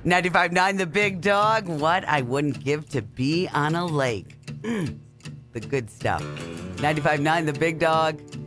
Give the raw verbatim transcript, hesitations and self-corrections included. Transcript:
ninety-five point nine The Big Dog. What I wouldn't give to be on a lake. The good stuff. ninety-five point nine The Big Dog.